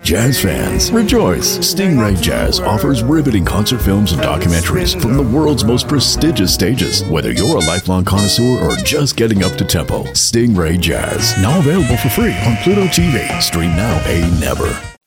Jazz fans, rejoice! Stingray Jazz offers riveting concert films and documentaries from the world's most prestigious stages. Whether you're a lifelong connoisseur or just getting up to tempo, Stingray Jazz, now available for free on Pluto TV. Stream now, pay never.